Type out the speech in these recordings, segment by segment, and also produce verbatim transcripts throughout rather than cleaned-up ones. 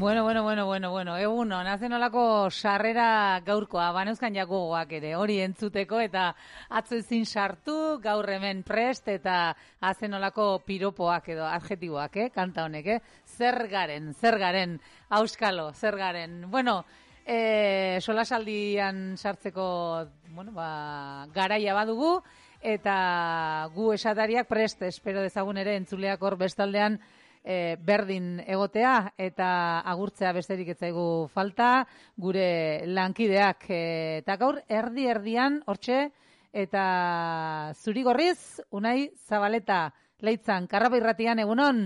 Bueno, bueno, bueno, bueno, bueno, egun hon, hazen olako sarrera gaurkoa, baneuzkan jakogoak ere, hori entzuteko, eta atzo ezin sartu, gaur hemen prest, eta hazen olako piropoak edo adjetiboak, eh, kanta honek, eh? Zer garen, zer garen, auskalo, zer garen. Bueno, eh, solasaldian sartzeko, bueno, ba, garaia badugu, eta gu esatariak prest, espero dezagun ere, entzuleak hor bestaldean, E, berdin egotea eta agurtzea besterik ez zaigu falta, gure lankideak e, eta gaur erdi erdian hortxe eta zuri gorriz Unai Zabaleta Leitzan, Karrapa Irratian, egunon.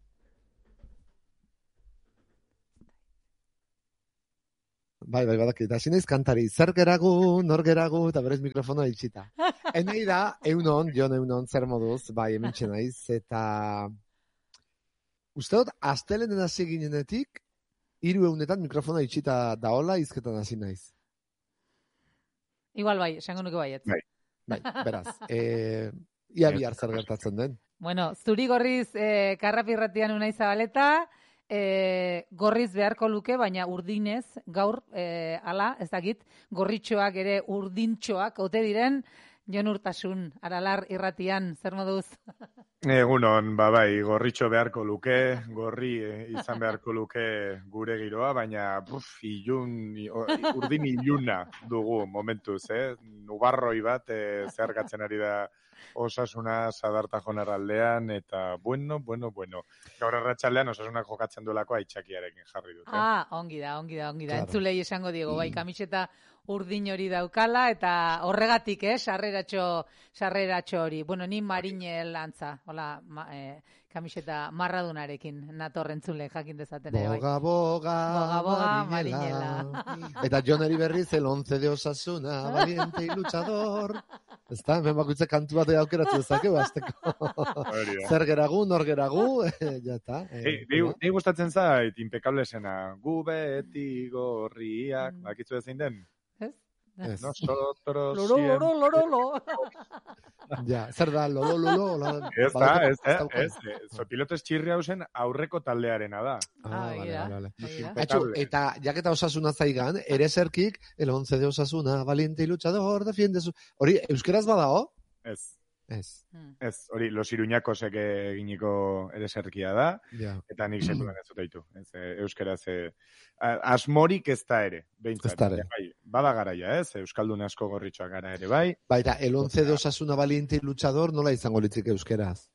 Bai, bai, badakit, hasi naiz kantari, zer geragu, nor geragu, eta berez mikrofonoa itxita. Enei da, eunon, jon eunon, zer moduz, bai, hementxe naiz, eta uste dut, astelenen hasi ginenetik, hiru egunetan mikrofona itxita daola, izketan hasi naiz. Igual bai, esango nuke baiet. Bai, bai, beraz. E, ia bihar zer gertatzen den. Bueno, zuri gorriz eh, Karrapa Irratian Unai Zabaleta, eh, gorriz beharko luke, baina urdinez, gaur, eh, ala, ez dakit, gorritxoak ere urdintxoak, ote diren, Jon Urtasun, Aralar Irratian, zer moduz? Egunon, ba bai, gorritxo beharko luke, gorri izan beharko luke gure giroa, baina buf, ilun, urdin iluna dugu momentuz, eh? Nubarroi bat, eh, zeharkatzen ari da Osasuna Sadarta Jonarraldean, eta bueno, bueno, bueno. Gaur arratsaldean Osasunak jokatzen duelako aitzakiarekin jarri dute. Ah, ongi da, ongi da, ongi da. Claro. Entzulei esango diego, bai, kamiseta urdin hori daukala, eta horregatik, eh, sarreratxo, sarreratxo hori. Bueno, ni marinel antza, hola, ma, eh, kamiseta marradunarekin natorren zule jakin dezaten ere, bai. Boga, boga, boga, boga marinela. Eta Jonari berriz, el once de Osasuna, valiente y luchador. Ez da, hemen bakoitza kantu bat aukeratu dezakegu, azteko. Zer geragu, nor geragu, ja eta. Eh, Ni gustatzen zait, impecable esena, gu beti gorriak, mm. Bakitzu ezin den? Ez. Nosotros loro, loro, loro, loro. Ja, zer da, lolo, lolo, lolo. Ez da, ez da, ez. Zopilotes txirri hausen aurreko taldearena da. Ah, vale, vale. Atxo, eta jaketa Osasuna zaigan, ere zerkik, el once de Osasuna, valiente y luchador, defiende su... Hori, euskeraz badao? Ez. Ez. Ez, hori, los iruñakosek eginiko ere zerkia da, ja. Eta nik sekulan ez dutaitu. Ez, euskeraz, e, asmorik ez da ere. Ez da ere. Bai, bada garaia, ez, euskaldun asko gorritxoak gara ere, bai. Bai, eta el once de Osasuna, valiente y luchador, nola izango litzik euskeraz?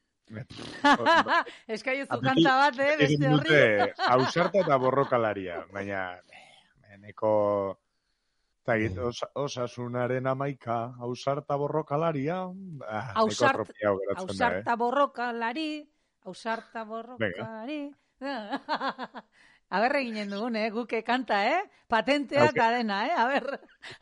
Ez kai zu kanta bat, eh, beste horri. Ausarta eta borrokalaria, baina, neko... Zagit, os, Osasunaren amaika, ausarta borrokalaria. Ah, ausart, ausarta borrokalari, ausarta borrokalari. A ber, eginen dugun, eh? Guke kanta, eh? Patentea okay. Kadena, eh? A ber.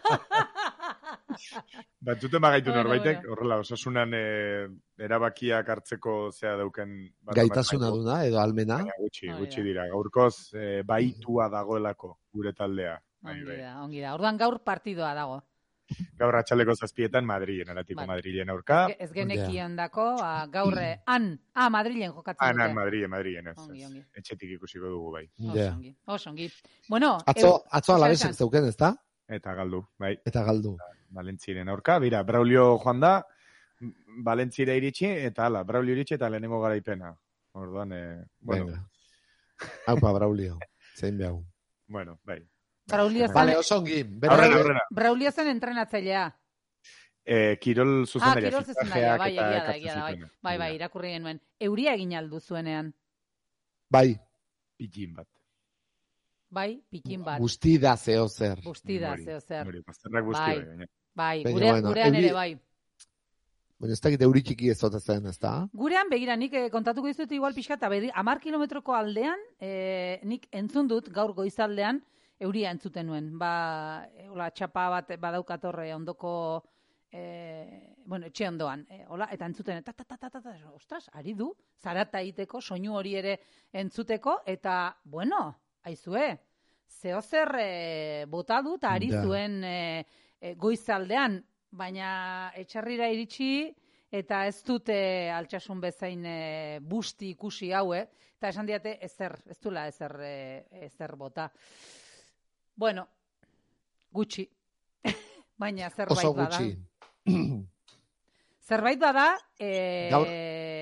Batzuten bagaitu bueno, norbaitek, bueno. Horrela, Osasunan eh, erabakiak hartzeko zea dauken... Gaitasuna duna, edo almena. Baina, gutxi, oh, gutxi dira. Gaurkoz, eh, baitua dagoelako gure taldea. Ongi da, ongi da. Orduan gaur partidoa dago. Gaur atxaleko zazpietan Madrilen, aratiko Madrilen aurka. Ez genekion dako, gaur han, ah, Madrilen jokatzen dute. Han, han, Madrilen, Madrilen, ez. Ongi, ongi. Etxetik ikusiko dugu, bai. Osongi, osongi. Bueno, atzo, atzo alabezek zeuken, ez da? Eta galdu, bai. Eta galdu. Valentziren aurka, bira, Braulio joan da, Valentzire iritsi, eta ala, Braulio iritsi eta lehenengo garaipena. Orduan, eh, bueno. Haupa, Braulio, zein behau. Bueno, bai. Braulio zen, vale, osongi. Braulio zen entrenatzailea. Eh, Kirol zuzendaria. Ah, Kirol zuzendaria, bai, egia da, egia da, bai. Bai, bai, irakurri genuen. Euria egin aldu zuenean. Bai. Pikin bat. Bai, pikin bat. Busti da zeo zer. Busti da zeo zer. Bai, bai, gure, gurean ere, bai. Bueno, ez dakit euri txiki ez zen, ez da? Gurean, begira, nik eh, kontatuko izut igual pixka, eta amar kilometroko aldean, eh, nik entzun dut gaur goizaldean, euria entzuten nuen. Ba, hola, txapa bat badaukatorre ondoko, eh, bueno, etxe ondoan. Eh, hola, eta entzuten, ta, ta, ta, ta, ta, ta, ostras, ari du, zarata egiteko, soinu hori ere entzuteko, eta, bueno, aizue, zeo zer eh, bota dut, ari zuen eh, eh, goizaldean, baina etxarrira iritsi, eta ez dute altsasun bezain e, busti ikusi haue, eta esan diate ezer, ez dula ezer, e, ezer bota. Bueno, gutxi, baina zerbait Oso bada. gutxi. Zerbait bada, e, Gaur-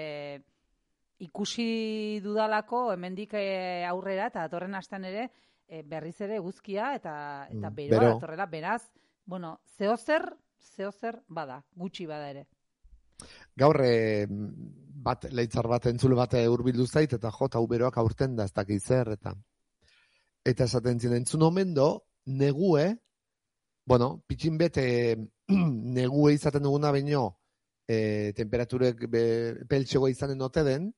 ikusi dudalako hemendik e, aurrera, eta datorren astean ere, e, berriz ere eguzkia eta, eta Mm, beroa bero. datorrela, beraz, bueno, zeozer, zeozer bada, gutxi bada ere. Gaur eh, bat leitzar bat entzule bat hurbildu zait eta jo hau beroak aurten da ez dakit zer eta eta esaten zien entzun omendo negue bueno, pitxin bete negue izaten duguna baino eh, temperaturek be, peltxego izanen ote den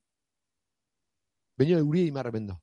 baino euria imarremendo.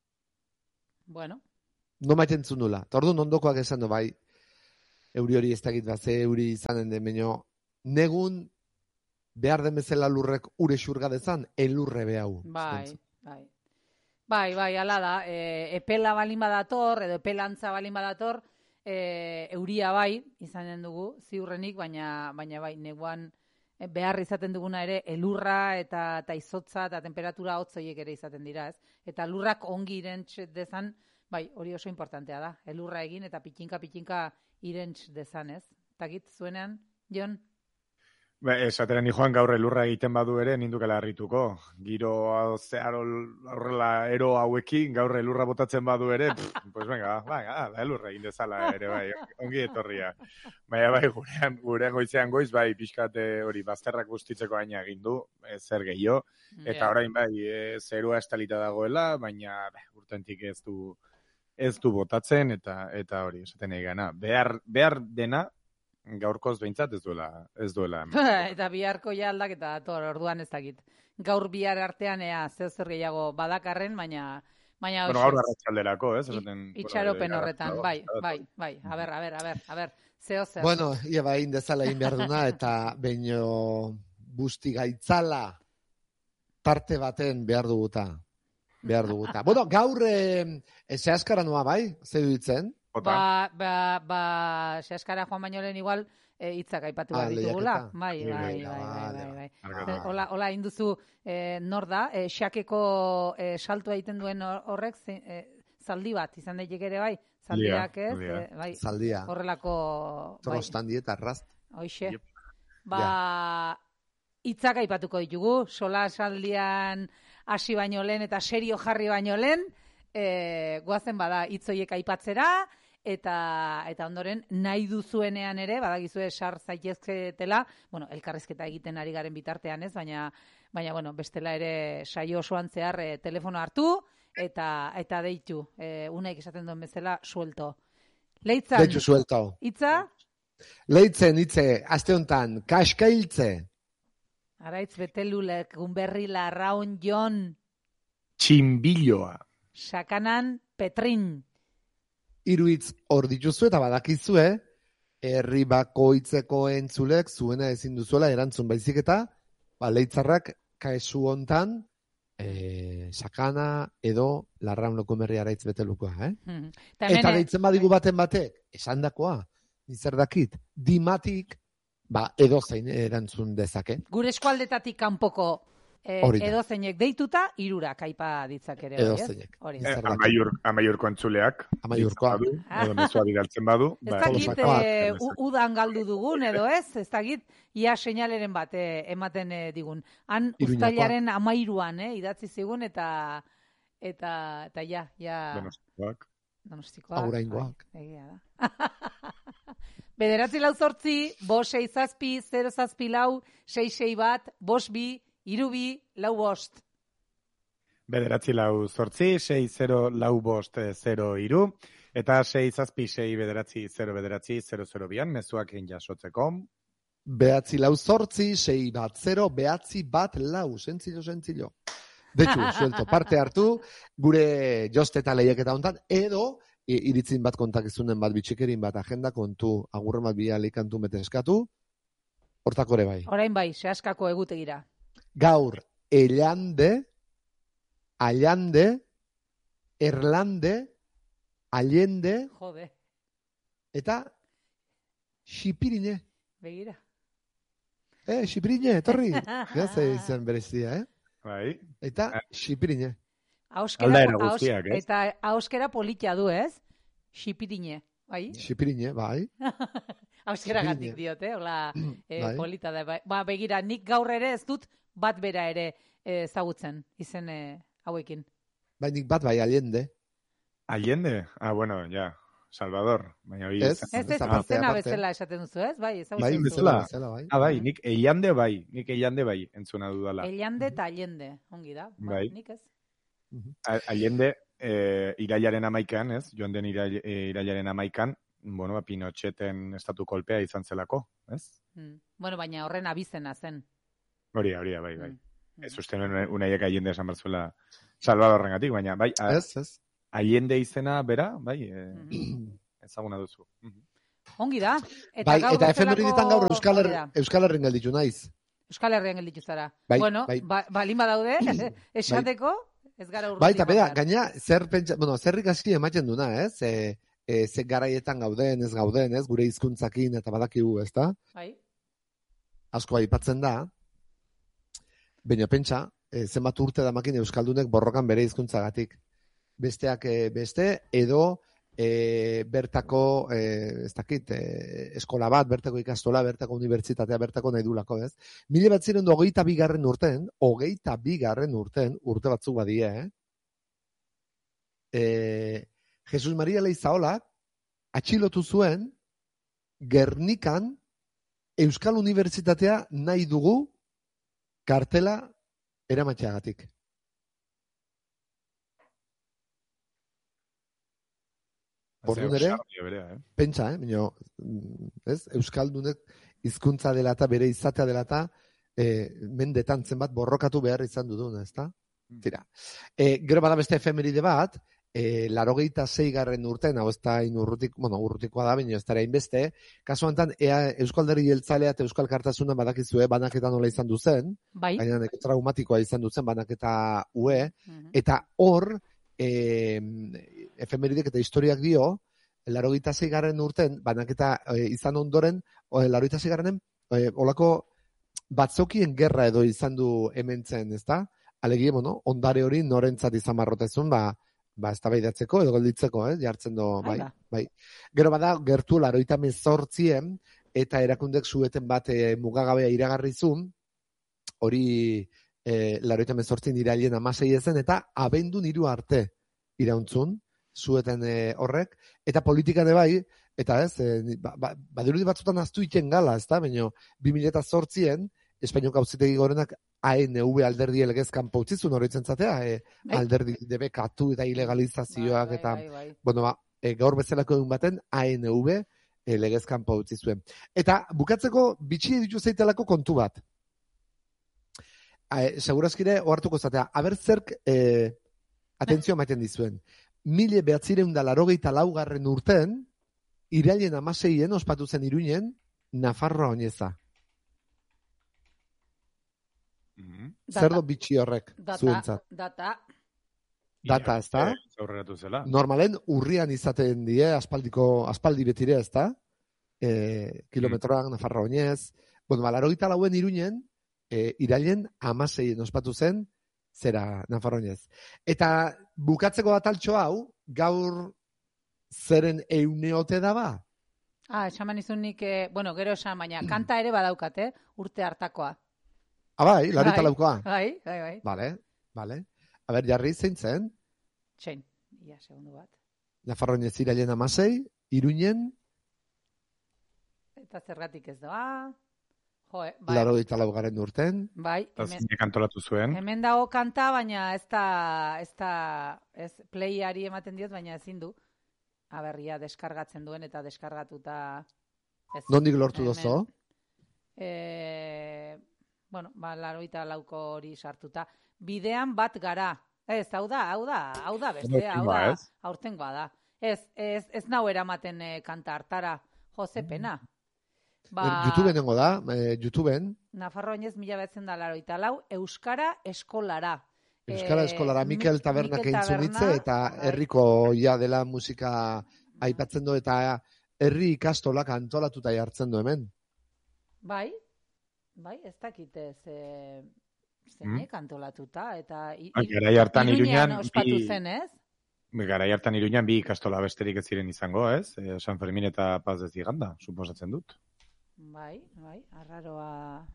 Bueno, No maiten zunula. Eta orduan ondokoak esan du bai euri hori ez dakit bat ze euri izanen den baino negun behar den bezala lurrek ure xurga dezan, elurre behau. bai, bai. Bai, bai, ala da, e, epela balin badator, edo epelantza balin badator, e, euria bai, izanen dugu, ziurrenik, baina, baina bai, neguan e, behar izaten duguna ere, elurra eta, eta izotza eta temperatura hotzoiek ere izaten dira, ez? Eta lurrak ongi irentz dezan, bai, hori oso importantea da, elurra egin eta pitinka-pitinka irentz dezan, ez? Takit, zuenean, Jon? Ba, esateren joan gaur elurra egiten badu ere, nindukela harrituko. Giro zehar horrela ero hauekin, gaur elurra botatzen badu ere, pff, pues venga, venga, da elurra egin dezala ere, bai, ongi etorria. Baina bai, gurean, gurean goizean goiz, bai, pixkate hori bazterrak bustitzeko aina egin du, e, zer gehiago, eta Ja. orain bai, e, zerua estalita dagoela, baina bah, urtentik ez du, ez du botatzen, eta eta hori, esaten nahi gana. Behar, behar dena, gaurkoz behintzat ez duela, ez duela. Eta biharko ja aldaketa dator, orduan ez dakit. Gaur bihar artean ea zeo zer gehiago badakarren, baina baina Bueno, hoxe, gaur arratsalderako, ez? Esaten, i- itxaropen bueno, horretan, dago, bai, dago. bai, bai. A ber, a ber, a ber, a ber. Zeo zer. Bueno, ia bai, egin dezala egin behar duna, eta baino busti gaitzala tarte baten behar duguta. Behar duguta. Bueno, gaur eh, ze askara noa bai, ze duditzen? Jota. Ba, ba, ba, seaskara joan baino lehen igual eh, hitzak aipatu Ah, behar ditugula. lehiaketa. Bai, bai, bai, Venga, bai, vale, bai, bai. Argatu. Eh, Hola, hola induzu eh, nor da, eh, xakeko eh, saltua egiten duen hor- horrek, ze- eh, zaldi bat, izan daiteke ere bai, zaldiak ez, zaldia. eh, bai, Zaldia. horrelako, bai, Trostan dieta rast. hoixe. Yep. Ba, hitzak aipatuko ditugu, sola saldian hasi baino lehen eta serio jarri baino lehen, eh, goazen bada hitz horiek aipatzera, eta eta ondoren nahi duzuenean ere, badakizue sar zaitezketela, bueno, elkarrizketa egiten ari garen bitartean ez, baina, baina bueno, bestela ere saio osoan zehar eh, telefono hartu, eta eta deitu, eh, unaik esaten duen bezala, suelto. Leitzan, Deitu suelto. hitza, Leitzen hitze, aste honetan, kaskailtze. Araitz betelulek, gunberri larraun jon, Txinbiloa. sakanan petrin. Hiru hitz hor dituzu eta badakizue, herri bakoitzeko entzulek zuena ezin duzuela erantzun baizik eta, ba, leitzarrak kaesu hontan, e, sakana edo larraun lokomerri araitz betelukoa, eh? Mhm. Eta hemen, deitzen badigu baten batek, esandakoa, nizer dakit, dimatik, ba, edozein erantzun dezake. gure eskualdetatik kanpoko eh, Hori da. edozeinek deituta, hirurak aipa ditzak ere. hori, ez? Edozeinek. Hori Eh, da. Zer dakit. amaiur, amaiurko entzuleak. Amaiurkoa. Badu, edo mezua bidaltzen badu. Ez ba, dakit tolosakoak, eh, genezake. u- udan galdu dugun edo ez, ez dakit ia seinaleren bat eh, ematen eh, digun. Han Iruñakoa. uztailaren amairuan eh, idatzi zigun eta eta eta ja, ja Donostikoak. Donostikoak. Aguraingoak. bai, egia da. Bederatzi lau zortzi, bos sei zazpi, zero zazpi lau, sei sei bat, bos bi, hiru bi, lau bost. Bederatzi lau zortzi, sei zero lau bost zero iru, eta sei zazpi, sei bederatzi, zero bederatzi, zero zero bian, mezuak egin jasotzeko. Behatzi lau zortzi, sei bat zero, behatzi bat lau, sentzilo, sentzilo. Deitu, suelto, parte hartu, gure joste eta lehiaketa hontan, edo, i- iritzin bat kontakizunen bat, bitxikerin bat, agenda kontu, agurren bat biali kantu mete eskatu, hortako ere bai. Orain bai, sehaskako egutegira. Gaur, elande, allande, erlande, allende, Jode, eta xipirine. begira. Eh, Xipirine, etorri. Gaze izan berezia, eh? Bai. Eta Xipirine. Auskera, Aldaera aus- guztiak, ez? Eta auskera politia du, ez? Xipirine, bai? Xipirine, bai. Auskeragatik Xipirine. diote, hola eh, Bai. polita da. Ba, ba, begira, nik gaur ere ez dut bat bera ere eh, ezagutzen, izen eh, hauekin. Bai, nik bat bai, Allende. Allende? Ah, bueno, ja. Salvador. Baina hori Ez, Ez, ez, aparte, izena aparte. bezala esaten duzu, ez? Bai, Bai, ezagutzen duzu. bezala. bezala, bai. Ah, bai, Mhm. nik Eiande bai. Nik Eiande bai, entzuna dudala. Ellande eta Allende, ongi da. Ba, Bai. Nik ez. A- Allende, eh, irailaren amaikan, ez? Joan den irail, eh, irailaren amaikan, bueno, ba, Pinocheten estatu kolpea izan zelako, ez? Mm. Bueno, baina horren abizena zen. Hori, hori, bai, bai. Mm. Ez uste nuen unaiek Allende esan berzuela Salvadorrengatik, baina, bai, a- Ez, ez. Allende izena bera, bai, eh, Mhm. ezaguna duzu. Mhm. Ongi da. Eta Bai, gaur eta bezalako- efemeridetan gaur Euskal, hori Her da. Euskal Herrin gelditu naiz. Euskal Herrian gelditu zara. Bai, bueno, bai. ba, balin badaude, esateko, ez gara urrutik. Bai, eta beda, joan behar. gaina, zer pentsa, bueno, zer ikasi ematen duna, ez? E, e, ze garaietan gauden, ez gauden, ez? Gure hizkuntzakin eta badakigu, ez da? Bai. Asko aipatzen da, baina pentsa, e, zenbat urte damakin Euskaldunek borrokan bere hizkuntzagatik. Besteak e, beste, edo e, bertako, e, ez dakit, e, eskola bat, bertako ikastola, bertako unibertsitatea, bertako nahi dulako, ez? Mila bat ziren hogeita bigarren urten, hogeita bigarren urten, urte batzuk badie, eh? E, Jesus Maria Leizaolak atxilotu zuen Gernikan Euskal Unibertsitatea nahi dugu kartela eramatxeagatik. Orduan ere, Ausardia berea, eh? pentsa, eh, baina, ez, Euskaldunek hizkuntza dela eta bere izatea dela eta e, mendetan zenbat borrokatu behar izan duduna, ezta? Tira. E, gero bada beste efemeride bat, e, larogeita zeigarren urten, hau ez da urrutik, bueno, urrutikoa da, baina ez da hainbeste, kasu honetan, ea Euskal Derri Jeltzalea eta Euskal Kartasuna badakizue banaketa nola izan duzen, Bai. gaina neko traumatikoa izan duzen banaketa ue, Mhm. eta hor, e, efemeridek eta historiak dio, larogeita zeigarren urten, banaketa e, izan ondoren, e, larogeita zeigarrenen, e, olako batzokien gerra edo izan du hementzen, ezta? Alegia, bueno, ondare hori norentzat izan marrotezun, ba, ba eztabaidatzeko edo gelditzeko, eh, jartzen do, bai, Hala. bai. Gero bada, gertu larogeita hemezortzien, eta erakundek zueten bat e, mugagabea iragarrizun, hori e, larogeita hemezortzien irailen hamasei ezen, eta abendun hiru arte irauntzun, zueten e, horrek, eta politikan bai, eta ez, e, ba, ba, badirudi batzutan aztu iten gala, ez da, baina bi mila zortzien, Espainiako Auzitegi Gorenak A N V alderdi legezkan pautzizun horretzen zatea, e, Bai. alderdi debekatu eta ilegalizazioak, Bai, eta, bai, bai. bueno, ba, e, gaur bezalako egun baten A N V e, legezkan pautzi zuen. Eta bukatzeko bitxi ditu zeitelako kontu bat. E, segurazkire ohartuko zatea, aber zerk e, atentzio maiten dizuen. Mile behatzireun da larogeita laugarren urten, irailen amaseien ospatu zen Iruinen, Nafarroa oineza. Mhm. Zer do bitxi horrek, Data, zuentzat? data. Data, ez da? Eh, aurreratu zela. Normalen urrian izaten die, aspaldiko, aspaldi betire, ez da? E, kilometroak, Nafarroa oinez. Bueno, ba, larogeita lauen Iruinen, e, irailen amaseien ospatu zen, zera Nafarroa oinez. Eta bukatzeko ataltxo hau, gaur zeren euneote da ba? Ah, esaman izunik, eh, bueno, gero esan, baina kanta ere badaukat, eh? Urte hartakoa. Ah, bai, larita Bai. laukoa. Bai, bai, bai. Vale, vale. A ber, jarri zein zen, Txein, ia, segundu bat. Nafarroa oinez irailen amasei, Iruinen, Eta zergatik ez doa. Jo, eh, bai, larogeita laugarren urten. bai, Eta hemen, zeinek antolatu zuen. hemen dago kanta, baina ez da, ez da, ez playari ematen diot, baina ezin du. Aberria deskargatzen duen eta deskargatuta. Ez. Nondik lortu Hemen. dozo? E, bueno, ba, laroita lauko hori sartuta. Bidean bat gara. Ez, hau da, hau da, hau da beste, hau Aurtengoa, da, ez? aurtengoa da. Ez, ez, ez nau eramaten eh, kanta hartara. Jose pena. Ba, YouTubeen nengo da, eh, YouTubeen, Nafarroa oinez mila betzen da laroita lau, Euskara eskolara. Euskara Eh, eskolara Mi- Mikel Tabernak Mikel entzunitze, Taberna, eta bai. herriko ja dela musika aipatzen du, eta herri ikastolak antolatuta jartzen du hemen. Bai, bai, ez dakite ze zeinek mm. antolatuta, eta garai hartan Iruñan ospatu zen, ez? Garai hartan Iruñan bi ikastola besterik ez ziren izango, ez? E, San Fermin eta Paz ez Iganda, suposatzen dut. Bai, bai, arraroa...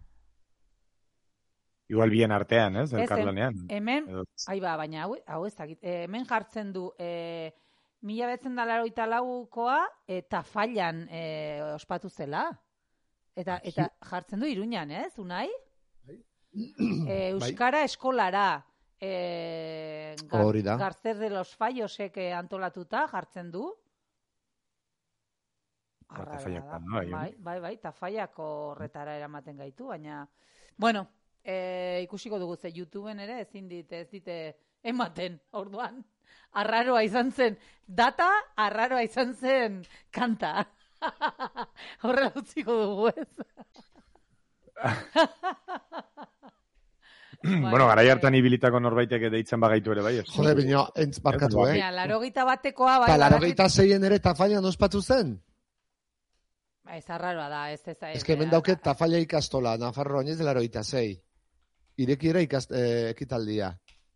Igual bien artean, ez? Elkarlanean. Hemen, ai ba, baina hau, hau ez dakit, e, hemen jartzen du... E, Mila betzen da laroita laukoa eta fallan e, ospatu zela. Eta, eta jartzen du Iruñan, ez, Unai? E, Euskara eskolara e, gar, Garzer de los Fallosek antolatuta jartzen du. Arrara, no, bai, bai, bai, tafaiako horretara eramaten gaitu, baina... Bueno, e, ikusiko dugu ze YouTubeen ere ezin dit, ez dite ematen, orduan. Arraroa izan zen data, arraroa izan zen kanta. Horrela utziko dugu, ez? Bueno, garai hartan ibilitako norbaitek deitzen bagaitu ere, bai? Jode, bino, entz barkatu, eh? Larogeita batekoa, bai. Ta larogeita zeien ere tafailan ospatu zen? Ez arraroa da, ez ez. Ez que hemen dauket tafaila ikastola, Nafarroan ez de larogeita zei. Irekiera ikast, eh, ekitaldia.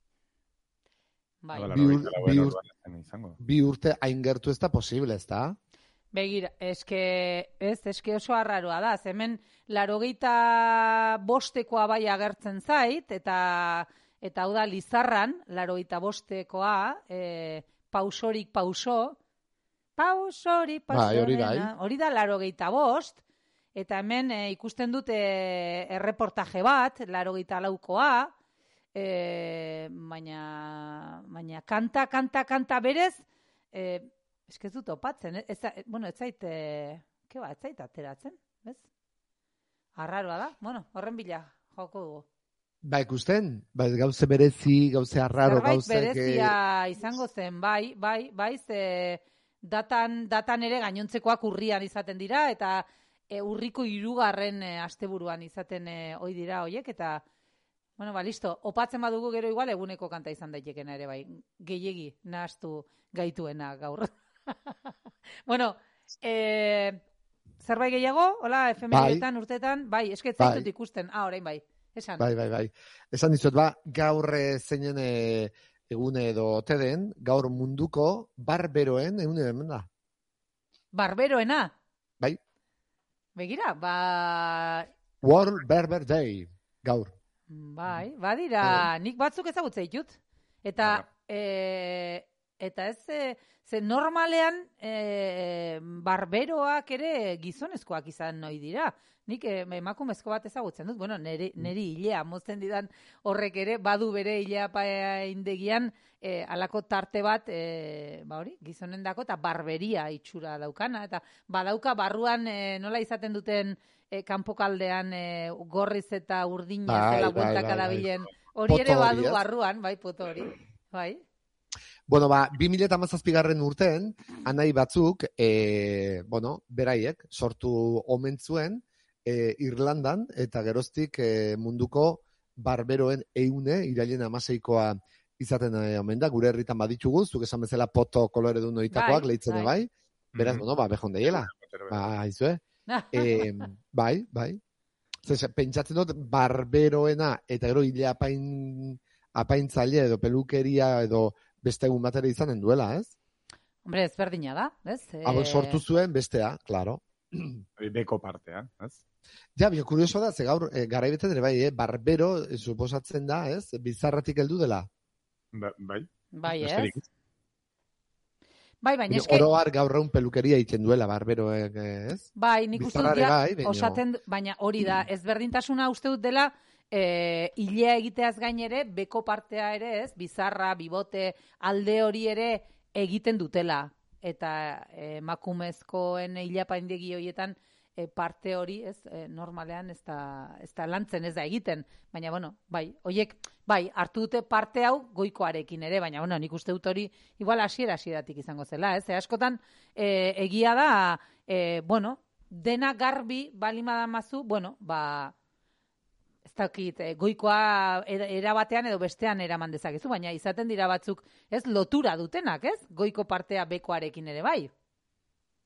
Bai. Bi, ur, bi, ur, bi urte hain gertu ez da posible, ez da? Begira, eske, ez, eske oso arraroa da. Hemen larogeita bostekoa bai agertzen zait, eta eta hau da Lizarran, larogeita bostekoa, e, pausorik pauso, pausorik pauso, bai, hori, bai. hori da larogeita bost, eta hemen e, ikusten dute erreportaje bat, larogeita laukoa, E, baina, baina kanta, kanta, kanta berez, e, eske ez dut opatzen, ez, bueno, ez zait, e, ke ba, ez zait ateratzen, bez? Arraroa da, bueno, horren bila, joko dugu. Ba, ikusten, ba, gauze berezi, gauze arraro, gauze... Zerbait berezia que... izango zen, bai, bai, bai, ze datan, datan ere gainontzekoak urrian izaten dira, eta e, urriko hirugarren e, asteburuan izaten e, ohi dira hoiek, eta bueno, ba, listo. Opatzen badugu gero igual eguneko kanta izan daitekena ere, bai. Gehiegi nahastu gaituena gaur. Bueno, eh, zerbait gehiago? Hola, efemerietan, bai. Urtetan? Bai, esket zaitut bai. Ikusten. Ah, orain bai. Esan. Bai, bai, bai. Esan dizut, ba, gaur zeinen egune edo ote den, gaur munduko barberoen egune hemen da. Barberoena? Bai. Begira, ba... World Barber Day, gaur. Bai, badira, eh. nik batzuk ezagutza ditut. Eta, e, eta ez, e, ze normalean e, barberoak ere gizonezkoak izan noi dira. Nik e, emakumezko bat ezagutzen dut. Bueno, neri, neri hilea mozten didan horrek ere, badu bere hilea indegian e, alako tarte bat, e, ba hori, gizonen dako, eta barberia itxura daukana. Eta badauka barruan e, nola izaten duten... E, kanpokaldean e, gorriz eta urdina bai, zela bueltaka bai, dabilen. Hori ere badu barruan, bai, poto hori. Bai. Bueno, ba, bi mila hamazazpigarren urtean, anai batzuk, e, bueno, beraiek, sortu omen zuen, e, Irlandan, eta geroztik e, munduko barberoen eune, irailen hamaseikoa izaten e, omen da, gure herritan baditugu, zuk esan bezala poto kolore duen oitakoak, bai, lehitzen bai. bai. Beraz, mm-hmm. bueno, ba, behon deiela. Ba, izue. e, bai, bai. Zer, pentsatzen dut, barberoena eta gero hile apain, apaintzaile edo pelukeria edo beste egun batera izanen duela, ez? Hombre, ez berdina da, ez? E... Hau sortu zuen bestea, claro. Beko partea, ez? Ja, bio, kurioso da, ze gaur, e, garaibetzen ere bai, eh? Barbero, e, suposatzen da, ez? Bizarratik heldu dela. Ba, bai. Bai, ez? Bai, baina eske... Oroar gaur egun pelukeria egiten duela barberoek, ez? Bai, nik uste dut, bai, osaten, baina hori da, ezberdintasuna uste dut dela, e, hilea egiteaz gain ere, beko partea ere, ez? Bizarra, bibote, alde hori ere egiten dutela. Eta emakumezkoen e, hilapaindegi horietan e, parte hori, ez? E, normalean ez da, ez da lantzen, ez da egiten. Baina, bueno, bai, horiek... Bai, hartu dute parte hau goikoarekin ere, baina, bueno, nik uste dut hori igual hasiera hasieratik izango zela, ez? E, askotan, e, egia da, e, bueno, dena garbi balima damazu, bueno, ba, ez dakit, e, goikoa era batean edo bestean eraman dezakezu, baina izaten dira batzuk, ez, lotura dutenak, ez? Goiko partea bekoarekin ere, bai?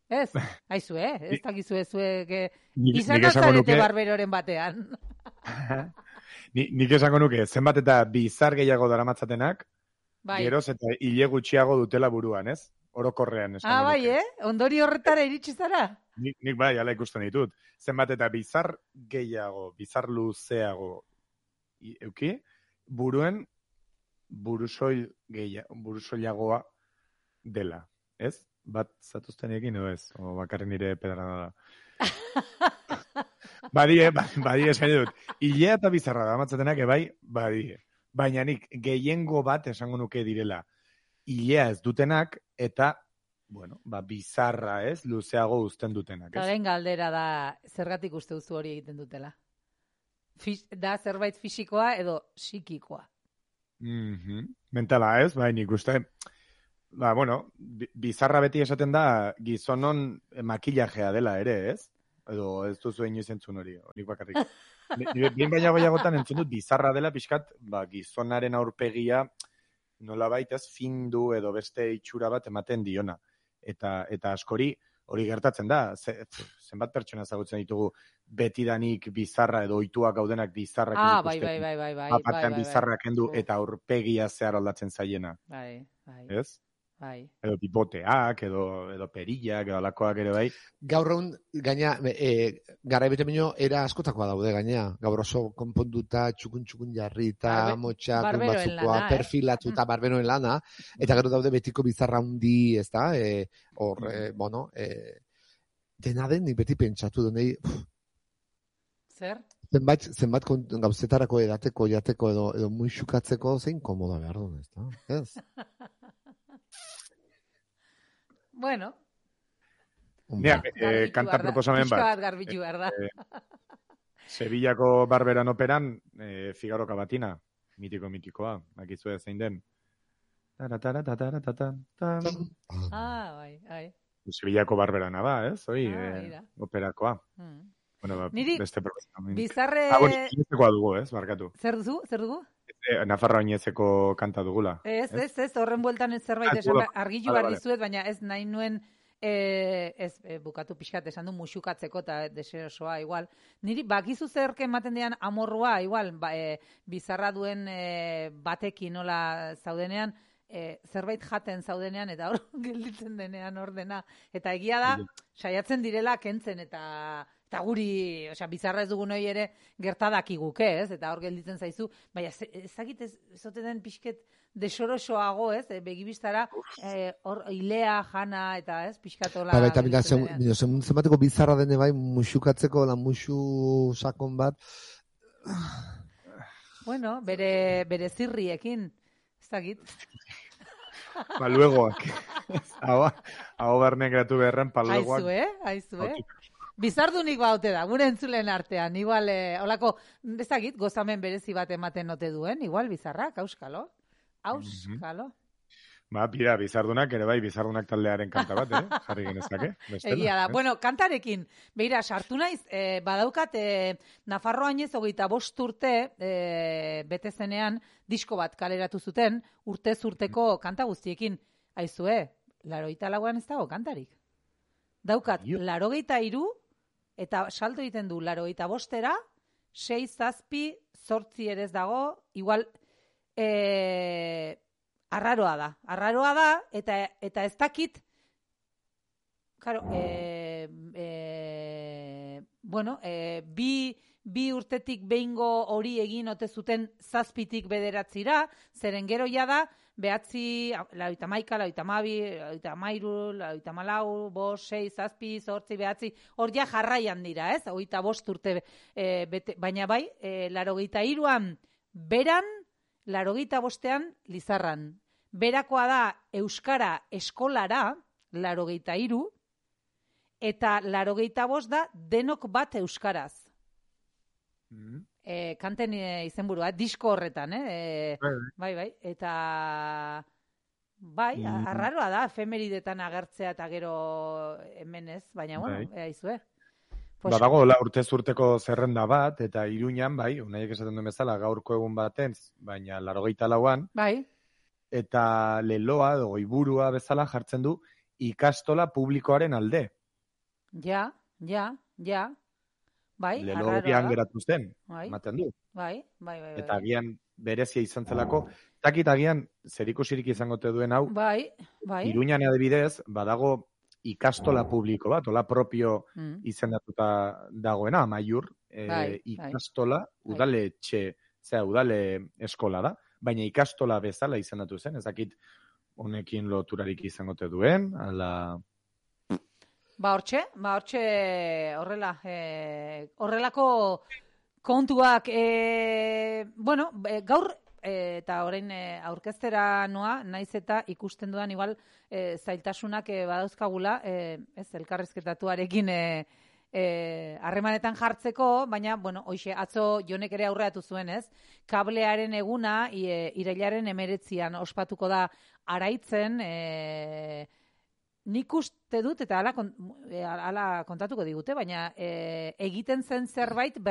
Ez, haizu, eh? Ez dakizu ez zuek Nik- izan nik esango altzarete nuke- barberoren batean. Ni, nik esango nuke, zenbat eta bizar gehiago daramatzatenak, Bai. geroz eta hile gutxiago dutela buruan, ez? Orokorrean esango Ah, bai, nuke. eh? Ondori horretara iritsi zara? Nik, nik bai, ala ikusten ditut. Zenbat eta bizar gehiago, bizar luzeago i- euki, buruen burusoil gehiago, burusoilagoa dela, ez? Bat zatuztenekin edo ez, o bakarren nire pedrada da. Badie, ba- badie esan dut. Ilea eta bizarra da matzatenak ebai, badie. Baina nik gehiengo bat esango nuke direla. Ilea ez dutenak eta, bueno, ba, bizarra ez, luzeago uzten dutenak, Eta ez? orain galdera da, zergatik uste duzu hori egiten dutela? Fis, da zerbait fisikoa edo psikikoa? Mhm. Mentala ez, bai, nik uste, ba, bueno, bi- bizarra beti esaten da gizonon makillajea dela ere, ez? Edo ez duzu inoiz entzun hori, hori bakarrik. Ni- ni- Bien baina goiagotan entzun dut bizarra dela pixkat, ba, gizonaren aurpegia nola baitez findu edo beste itxura bat ematen diona. Eta, eta askori hori gertatzen da. Ze, pff, zenbat pertsona ezagutzen ditugu betidanik bizarra edo ohituak gaudenak bizarrak Ah, bai, ikusten. bai, bai, bai, bai, Bat-batean bai, bai, bizarrak kendu Uf. eta aurpegia zehar aldatzen zaiena, Bai, bai, ez? bai. Edo pipoteak, edo, edo perillak, edo alakoak ere bai. Gaur egun, gaina, e, gara bete baino, era askotakoa daude gaina. Gaur oso konponduta, txukun-txukun jarrita, Barbe- motxak, barberoen batzukoa, lana, eh? perfilatuta, barberoen lana, eta gero daude betiko bizarra hundi, ez da? E, hor, e, bueno, e, dena den, nik beti pentsatu denei, Zer? zenbait, zenbat kont- gauzetarako edateko, jateko, edo, edo muixukatzeko, zein komoda behar duen, ez da? Ez? Bueno, Mira, garbitu eh, behar kanta da. proposamen Pixka bat. bat garbitu behar da. Sevillako barberan operan, eh, Figaro Kabatina, mitiko mitikoa, akizue zein den. Tara, tara, tara, tara, tara. Ah, bai, bai. Sevillako barberana ba, ez? Hoi, Ah, eh, mira. operakoa. Mm. Bueno, ba, Niri beste proposamen. Bizarre... Ah, bueno, inezekoa dugu, ez? Barkatu. Zer duzu? Zer dugu? Eh, Nafarroa inezeko kanta dugula. Ez, ez, ez, horren bueltan ez zerbait Ah, esan bueno, behar- argitu vale, behar vale. dizuet, baina ez nahi nuen eh, ez eh, bukatu pixkat esan du musukatzeko eta deserosoa igual. Niri bakizu zerke ematen dian amorrua igual, ba, eh, bizarra duen eh, batekin nola zaudenean, eh, zerbait jaten zaudenean eta hor gelditzen denean ordena. Eta egia da, saiatzen direla kentzen eta eta guri, osea, bizarra ez dugun hori ere gertadakiguke, ez? Eta hor gelditzen zaizu, baina ze- ezagit ez ezote den pixket desorosoago, ez? E, begibistara eh, hor ilea, jana eta, ez? Pixkatola. Ba, eta mira, zenbateko bizarra dene bai, muixukatzeko, la muixu sakon bat, Bueno, bere, bere zirriekin, ez dakit. Ba, luegoak. Hau, hau barne gratu beharren, paluegoak. Aizu, eh? Aizu, eh? Bizardunik baute da, gure entzulen artean, igual, eh, holako, ez dakit, gozamen berezi bat ematen ote duen, igual bizarrak, auskalo. Auskalo. Ba, bira, bizardunak, ere bai, bizardunak taldearen kanta bat, eh? Jarri genezake. bestela, Egia da. ez? Bueno, kantarekin, beira, sartu naiz, eh, badaukat, eh, Nafarroan ez hogeita bost urte, eh, bete zenean, disko bat kaleratu zuten, urtez urteko kanta guztiekin. Aizue, larogeita lauan ez dago kantarik. Daukat, Io. larogeita hiru eta salto egiten du larogeita bostera, sei, zazpi, zortzi ere ez dago, igual, eh, arraroa da. Arraroa da, eta, eta ez dakit, claro, eh, eh, bueno, eh, bi, bi urtetik behingo hori egin ote zuten zazpitik bederatzira, zeren gero ja da, behatzi, lauita maika, lauita mabi, lauita mairu, lauita malau, bost, sei, zazpi, zortzi, behatzi, hor ja jarraian dira, ez? Hogeita bost urte, eh, bete, baina bai, eh, larogeita hiruan beran, larogeita bostean Lizarran. Berakoa da Euskara eskolara, larogeita hiru, eta larogeita bost da denok bat Euskaraz. Mhm. E, kanten e, izenburua, disko horretan, eh? E, Bai, bai, bai, eta bai, Mm. arraroa da, efemeridetan agertzea eta gero hemen ez, baina bueno, Bai. ea izue. Ba, dago, la urtez urteko zerrenda bat, eta Iruñan, bai, unaiek esaten duen bezala, gaurko egun baten, baina larogeita lauan, Bai, eta leloa, edo goiburua bezala jartzen du, ikastola publikoaren alde. Ja, ja, ja. Bai, Lelogian geratu zen, bai. ematen du. Bai, bai, bai. Eta agian berezia izan zelako, takit agian zerikusirik izango te duen hau, bai, bai. Iruñan adibidez, badago ikastola publiko bat, ola propio mm. izendatuta dagoena, amaiur, e, bai, ikastola, bai. Udaletxe, zera, udale eskola da, baina ikastola bezala izendatu zen, ezakit honekin loturarik izango te duen, ala... Ba, hortxe, ba, hortxe horrela, e, horrelako kontuak, e, bueno, e, gaur, e, eta orain e, aurkeztera noa, naiz eta ikusten dudan igual e, zailtasunak e, badauzkagula, e, ez, elkarrizketatuarekin e, e, harremanetan jartzeko, baina, bueno, hoxe, atzo Jonek ere aurreatu zuen, ez? Kablearen eguna, e, irailaren emeretzian ospatuko da Araitzen, e, nik uste dut, eta ala, ala kontatuko digute, baina e, egiten zen zerbait